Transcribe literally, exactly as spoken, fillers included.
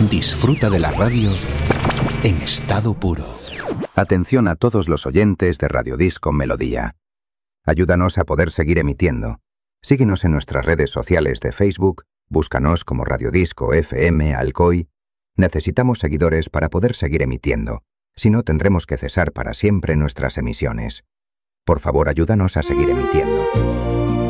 Disfruta de la radio en estado puro. Atención a todos los oyentes de Radio Disco Melodía. Ayúdanos a poder seguir emitiendo. Síguenos en nuestras redes sociales de Facebook, búscanos como Radio Disco F M Alcoy. Necesitamos seguidores para poder seguir emitiendo. Si no, tendremos que cesar para siempre nuestras emisiones. Por favor, ayúdanos a seguir emitiendo.